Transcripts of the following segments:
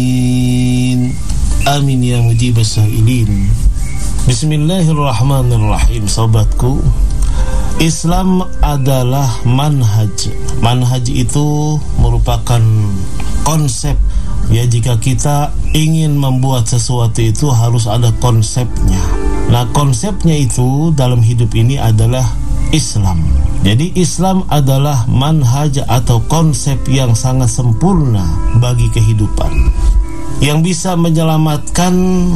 Amin ya mujibas sa'ilin. Bismillahirrahmanirrahim. Sobatku, Islam adalah manhaj. Manhaj itu merupakan konsep. Ya, jika kita ingin membuat sesuatu itu harus ada konsepnya. Nah, konsepnya itu dalam hidup ini adalah Islam. Jadi Islam adalah manhaj atau konsep yang sangat sempurna bagi kehidupan, yang bisa menyelamatkan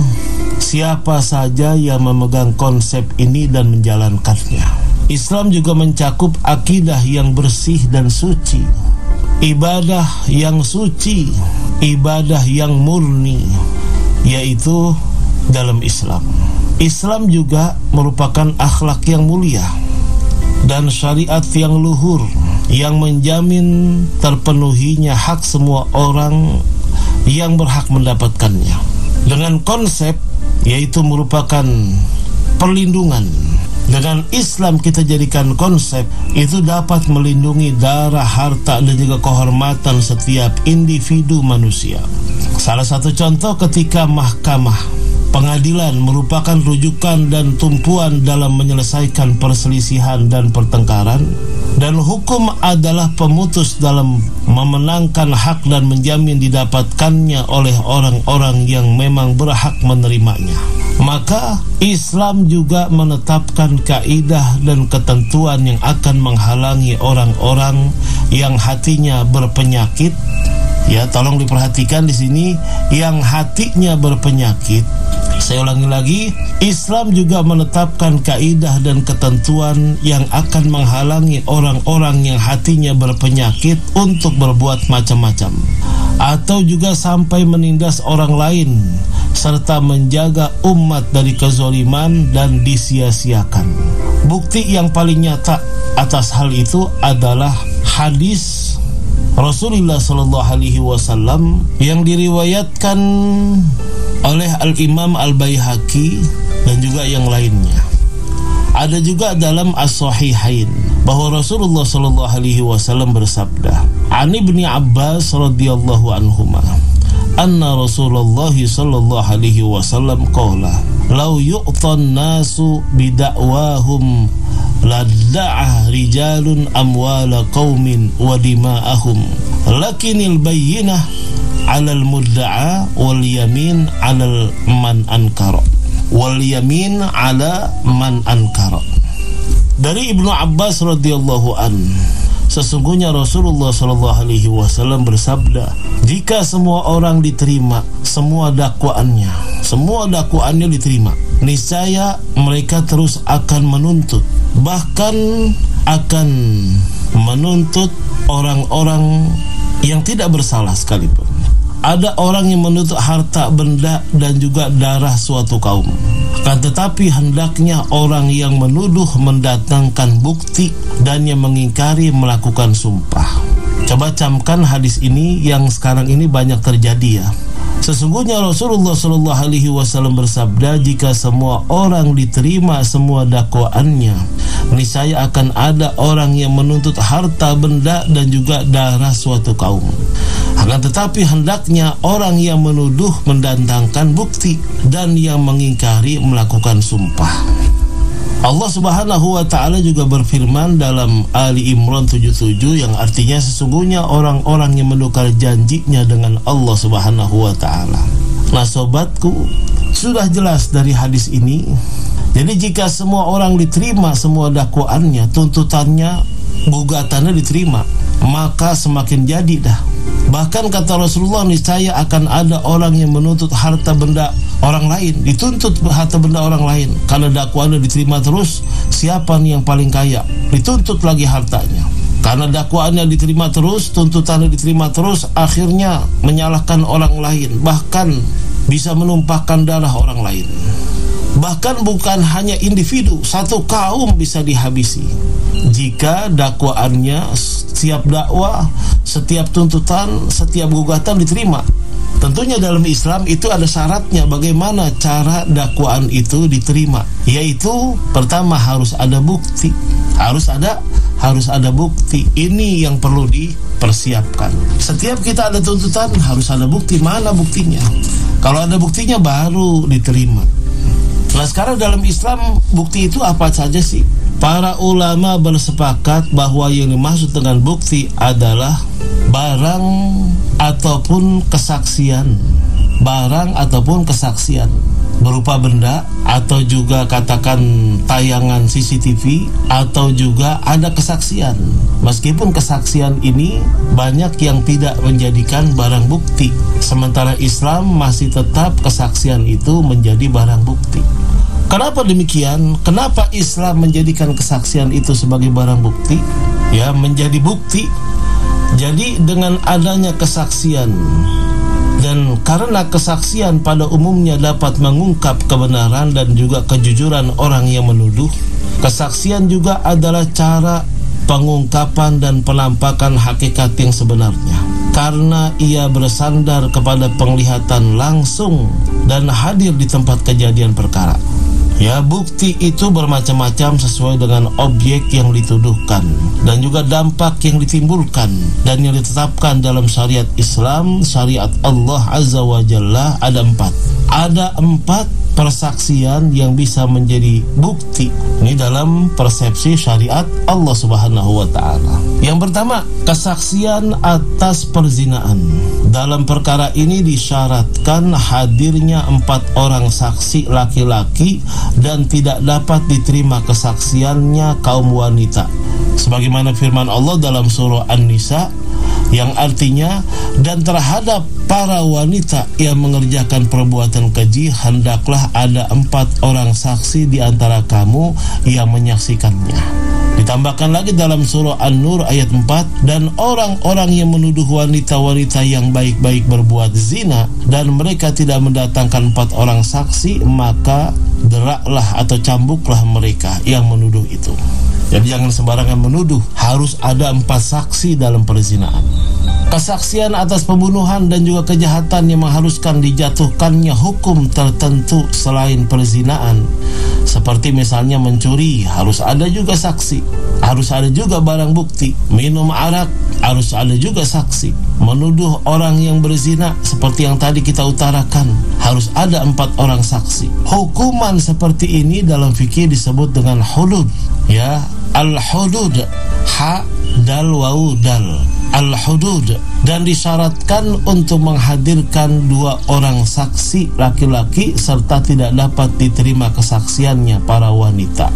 siapa saja yang memegang konsep ini dan menjalankannya. Islam juga mencakup akidah yang bersih dan suci, ibadah yang suci, ibadah yang murni, yaitu dalam Islam. Islam juga merupakan akhlak yang mulia dan syariat yang luhur yang menjamin terpenuhinya hak semua orang yang berhak mendapatkannya. Dengan konsep yaitu merupakan perlindungan. Dengan Islam kita jadikan konsep itu dapat melindungi darah, harta dan juga kehormatan setiap individu manusia. Salah satu contoh ketika mahkamah pengadilan merupakan rujukan dan tumpuan dalam menyelesaikan perselisihan dan pertengkaran, dan hukum adalah pemutus dalam memenangkan hak dan menjamin didapatkannya oleh orang-orang yang memang berhak menerimanya. Maka Islam juga menetapkan kaidah dan ketentuan yang akan menghalangi orang-orang yang hatinya berpenyakit. Ya, tolong diperhatikan di sini, yang hatinya berpenyakit. Saya ulangi lagi, Islam juga menetapkan kaidah dan ketentuan yang akan menghalangi orang-orang yang hatinya berpenyakit untuk berbuat macam-macam, atau juga sampai menindas orang lain, serta menjaga umat dari kezaliman dan disia-siakan. Bukti yang paling nyata atas hal itu adalah hadis Rasulullah SAW yang diriwayatkan oleh Al-Imam Al-Baihaqi dan juga yang lainnya. Ada juga dalam As-Sahihain bahwa Rasulullah SAW bersabda, "An Ibni Abbas radhiyallahu anhuma, anna Rasulullah SAW qala, law yu'tan nasu bida'wahum ladda'a rijalun amwala qaumin wa dima'ahum, lakinil bayyinah 'alal mudda'a wal yamin 'alal man ankara, wal yamin 'ala man ankara." Dari Ibnu Abbas radhiyallahu an, sesungguhnya Rasulullah SAW bersabda, jika semua orang diterima semua dakwaannya diterima, niscaya mereka terus akan menuntut, bahkan akan menuntut orang-orang yang tidak bersalah sekalipun. Ada orang yang menuntut harta benda dan juga darah suatu kaum, akan tetapi hendaknya orang yang menuduh mendatangkan bukti dan yang mengingkari melakukan sumpah. Coba camkan hadis ini yang sekarang ini banyak terjadi ya. Sesungguhnya Rasulullah SAW bersabda, jika semua orang diterima semua dakwaannya, niscaya akan ada orang yang menuntut harta benda dan juga darah suatu kaum. Akan tetapi hendaknya orang yang menuduh mendatangkan bukti dan yang mengingkari melakukan sumpah. Allah Subhanahu wa ta'ala juga berfirman dalam Ali Imran 77 yang artinya sesungguhnya orang-orang yang menukar janjinya dengan Allah Subhanahu wa ta'ala. Nah sobatku, sudah jelas dari hadis ini. Jadi jika semua orang diterima semua dakwaannya, tuntutannya, gugatannya diterima, maka semakin jadi dah. Bahkan kata Rasulullah, niscaya akan ada orang yang menuntut harta benda orang lain, dituntut harta benda orang lain. Karena dakwaannya diterima terus, siapa nih yang paling kaya, dituntut lagi hartanya. Karena dakwaannya diterima terus, tuntutannya diterima terus, akhirnya menyalahkan orang lain, bahkan bisa menumpahkan darah orang lain. Bahkan bukan hanya individu, satu kaum bisa dihabisi jika dakwaannya, setiap dakwah, setiap tuntutan, setiap gugatan diterima. Tentunya dalam Islam itu ada syaratnya bagaimana cara dakwaan itu diterima, yaitu pertama harus ada bukti, harus ada bukti. Ini yang perlu persiapkan. Setiap kita ada tuntutan harus ada bukti. Mana buktinya? Kalau ada buktinya baru diterima. Nah, sekarang dalam Islam bukti itu apa saja sih? Para ulama bersepakat bahwa yang dimaksud dengan bukti adalah barang ataupun kesaksian. Barang ataupun kesaksian berupa benda, atau juga katakan tayangan CCTV, atau juga ada kesaksian. Meskipun kesaksian ini banyak yang tidak menjadikan barang bukti, sementara Islam masih tetap kesaksian itu menjadi barang bukti. Kenapa demikian? Kenapa Islam menjadikan kesaksian itu sebagai barang bukti? Ya, menjadi bukti. Jadi dengan adanya kesaksian, dan karena kesaksian pada umumnya dapat mengungkap kebenaran dan juga kejujuran orang yang menuduh, kesaksian juga adalah cara pengungkapan dan penampakan hakikat yang sebenarnya, karena ia bersandar kepada penglihatan langsung dan hadir di tempat kejadian perkara. Ya, bukti itu bermacam-macam sesuai dengan objek yang dituduhkan dan juga dampak yang ditimbulkan, dan yang ditetapkan dalam syariat Islam, syariat Allah Azza wa Jalla ada 4. Ada 4 persaksian yang bisa menjadi bukti. Ini dalam persepsi syariat Allah Subhanahu wa taala. Yang pertama, kesaksian atas perzinaan. Dalam perkara ini disyaratkan hadirnya 4 orang saksi laki-laki dan tidak dapat diterima kesaksiannya kaum wanita. Sebagaimana firman Allah dalam surah An-Nisa yang artinya, dan terhadap para wanita yang mengerjakan perbuatan keji hendaklah ada 4 orang saksi di antara kamu yang menyaksikannya. Ditambahkan lagi dalam surah An-Nur ayat 4, dan orang-orang yang menuduh wanita-wanita yang baik-baik berbuat zina dan mereka tidak mendatangkan 4 orang saksi, maka deraklah atau cambuklah mereka yang menuduh itu. Jadi jangan sembarangan menuduh, harus ada 4 saksi dalam perzinaan. Kesaksian atas pembunuhan dan juga kejahatan yang mengharuskan dijatuhkannya hukum tertentu selain perzinaan, seperti misalnya mencuri, harus ada juga saksi, harus ada juga barang bukti. Minum arak, harus ada juga saksi. Menuduh orang yang berzina, seperti yang tadi kita utarakan, harus ada 4 orang saksi. Hukuman seperti ini dalam fikih disebut dengan hudud. Ya, al-hudud, ha dal wawu dal, al-hudud, dan disyaratkan untuk menghadirkan 2 orang saksi laki-laki serta tidak dapat diterima kesaksiannya para wanita.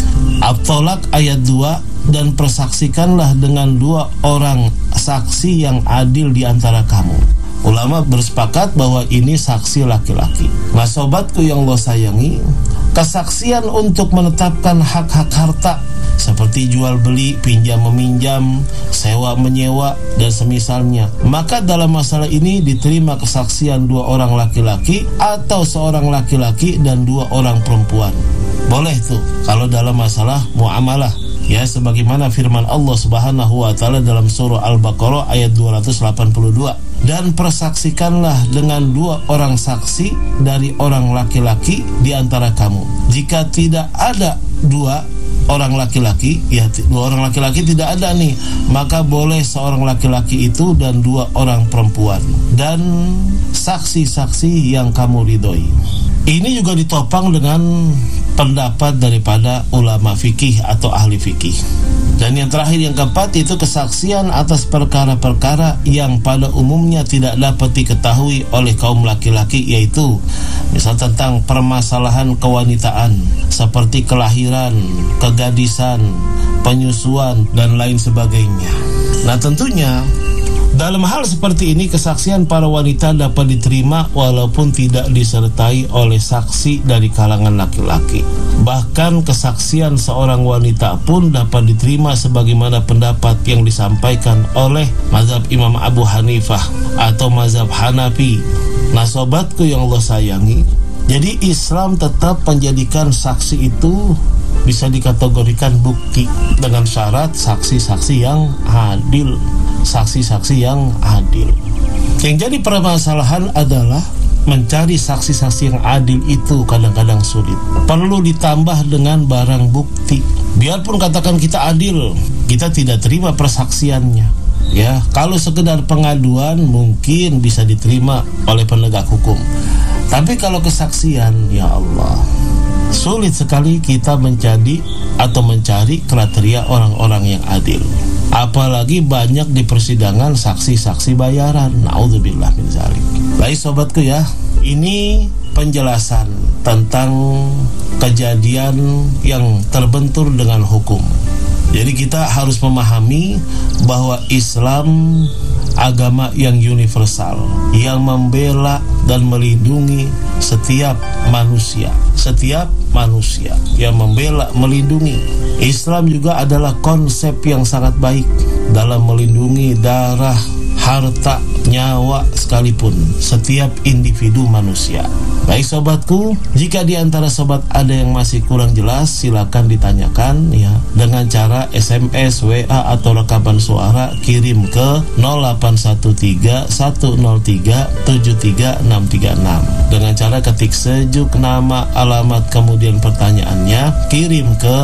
At-Tolak ayat 2, dan persaksikanlah dengan 2 orang saksi yang adil di antara kamu. Ulama bersepakat bahwa ini saksi laki-laki. Nah, sobatku yang Allah sayangi, kesaksian untuk menetapkan hak-hak harta seperti jual beli, pinjam meminjam, sewa menyewa dan semisalnya, maka dalam masalah ini diterima kesaksian 2 orang laki-laki atau seorang laki-laki dan 2 orang perempuan. Boleh tuh kalau dalam masalah muamalah. Ya, sebagaimana firman Allah Subhanahu wa taala dalam surah Al-Baqarah ayat 282, dan persaksikanlah dengan 2 orang saksi dari orang laki-laki di antara kamu. Jika tidak ada 2 orang laki-laki, ya 2 orang laki-laki tidak ada nih, maka boleh seorang laki-laki itu dan 2 orang perempuan, dan saksi-saksi yang kamu ridhoi. Ini juga ditopang dengan pendapat daripada ulama fikih atau ahli fikih. Dan yang terakhir, yang keempat, itu kesaksian atas perkara-perkara yang pada umumnya tidak dapat diketahui oleh kaum laki-laki, yaitu misal tentang permasalahan kewanitaan seperti kelahiran, kegadisan, penyusuan dan lain sebagainya. Nah, tentunya dalam hal seperti ini kesaksian para wanita dapat diterima walaupun tidak disertai oleh saksi dari kalangan laki-laki. Bahkan kesaksian seorang wanita pun dapat diterima sebagaimana pendapat yang disampaikan oleh mazhab Imam Abu Hanifah atau mazhab Hanafi. Nah, sobatku yang Allah sayangi, jadi Islam tetap menjadikan saksi itu bisa dikategorikan bukti dengan syarat saksi-saksi yang adil. Saksi-saksi yang adil. Yang jadi permasalahan adalah mencari saksi-saksi yang adil itu kadang-kadang sulit. Perlu ditambah dengan barang bukti. Biarpun katakan kita adil, kita tidak terima persaksiannya. ya. Kalau sekedar pengaduan mungkin bisa diterima oleh penegak hukum. Tapi kalau kesaksian, ya Allah, sulit sekali kita mencari kriteria orang-orang yang adil. Apalagi banyak di persidangan saksi-saksi bayaran. Naudzubillah min dzalik. Baik sobatku ya, ini penjelasan tentang kejadian yang terbentur dengan hukum. Jadi kita harus memahami bahwa Islam agama yang universal, yang membela dan melindungi setiap manusia yang membela, melindungi. Islam juga adalah konsep yang sangat baik dalam melindungi darah, harta, nyawa sekalipun setiap individu manusia. Baik sobatku, jika di antara sobat ada yang masih kurang jelas, silakan ditanyakan ya dengan cara SMS, WA atau rekaman suara kirim ke 0813-103-73636 dengan cara ketik Sejuk, nama, alamat, kemudian pertanyaannya kirim ke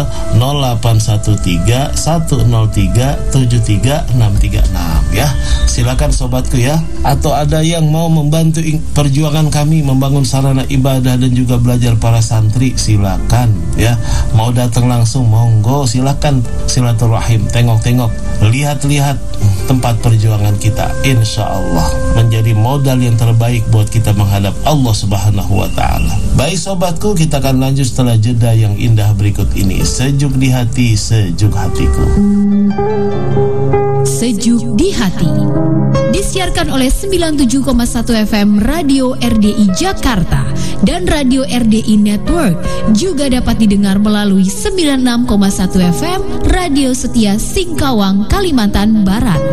0813-103-73636 ya. Silakan sobatku ya. Atau ada yang mau membantu perjuangan kami membangun sarana ibadah dan juga belajar para santri, silakan ya. Mau datang langsung monggo, silakan silaturahim, tengok-tengok, lihat-lihat tempat perjuangan kita. Insya Allah menjadi modal yang terbaik buat kita menghadap Allah Subhanahu wa ta'ala. Baik sobatku, kita akan lanjut setelah jeda yang indah berikut ini. Sejuk di hati, sejuk hatiku. Sejuk di hati disiarkan oleh 97,1 FM Radio RDI Jakarta dan Radio RDI Network. Juga dapat didengar melalui 96,1 FM Radio Setia Singkawang, Kalimantan Barat.